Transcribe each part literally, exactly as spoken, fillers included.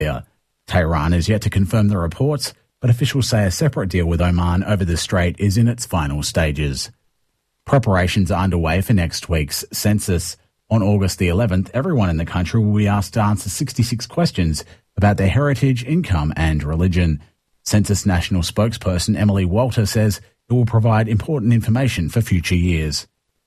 Tehran is yet to confirm the reports, but officials say a separate deal with Oman over the strait is in its final stages. Preparations are underway for next week's census. On August the eleventh, everyone in the country will be asked to answer sixty-six questions about their heritage, income and religion. Census National spokesperson Emily Walter says it will provide important information for future years.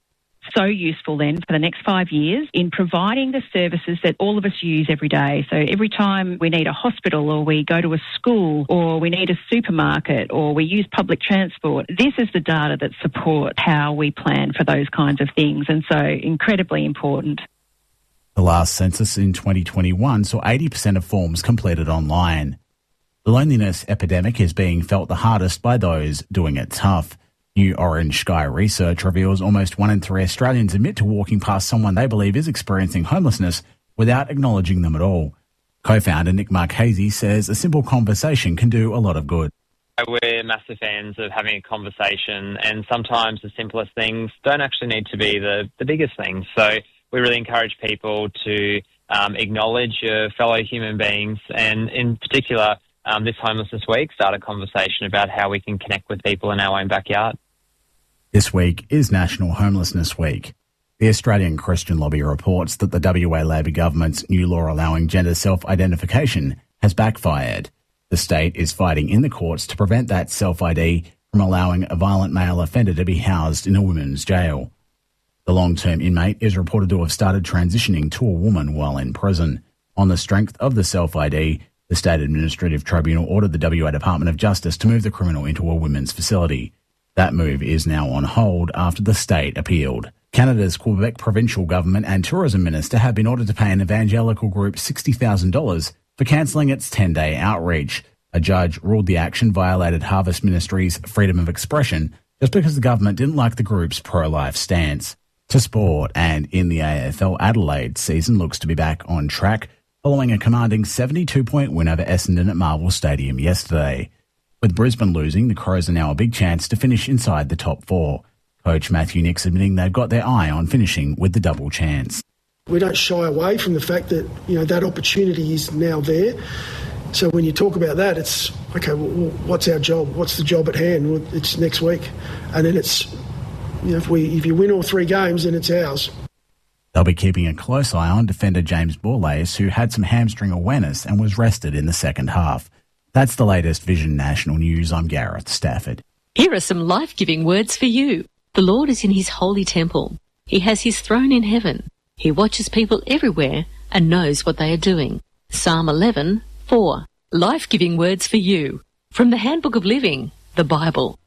So useful then for the next five years in providing the services that all of us use every day. So every time we need a hospital or we go to a school or we need a supermarket or we use public transport, this is the data that supports how we plan for those kinds of things, and so incredibly important. The last census in twenty twenty-one saw eighty percent of forms completed online. The loneliness epidemic is being felt the hardest by those doing it tough. New Orange Sky research reveals almost one in three Australians admit to walking past someone they believe is experiencing homelessness without acknowledging them at all. Co-founder Nick Marchese says a simple conversation can do a lot of good. We're massive fans of having a conversation, and sometimes the simplest things don't actually need to be the, the biggest things. So we really encourage people to um, acknowledge your fellow human beings, and in particular, um, this Homelessness Week, start a conversation about how we can connect with people in our own backyard. This week is National Homelessness Week. The Australian Christian Lobby reports that the W A Labor government's new law allowing gender self-identification has backfired. The state is fighting in the courts to prevent that self-I D from allowing a violent male offender to be housed in a women's jail. The long-term inmate is reported to have started transitioning to a woman while in prison. On the strength of the self-I D, the State Administrative Tribunal ordered the W A Department of Justice to move the criminal into a women's facility. That move is now on hold after the state appealed. Canada's Quebec provincial government and tourism minister have been ordered to pay an evangelical group sixty thousand dollars for cancelling its ten-day outreach. A judge ruled the action violated Harvest Ministries' freedom of expression just because the government didn't like the group's pro-life stance. To sport, and in the A F L, Adelaide season looks to be back on track following a commanding seventy-two point win over Essendon at Marvel Stadium yesterday. With Brisbane losing, the Crows are now a big chance to finish inside the top four. Coach Matthew Nicks admitting they've got their eye on finishing with the double chance. We don't shy away from the fact that, you know, that opportunity is now there. So when you talk about that, it's, okay, well, what's our job? What's the job at hand? Well, it's next week. And then it's, you know, if we if you win all three games, then it's ours. They'll be keeping a close eye on defender James Borlase, who had some hamstring awareness and was rested in the second half. That's the latest Vision National News. I'm Gareth Stafford. Here are some life-giving words for you. The Lord is in his holy temple. He has his throne in heaven. He watches people everywhere and knows what they are doing. Psalm eleven, four. Life-giving words for you. From the Handbook of Living, the Bible.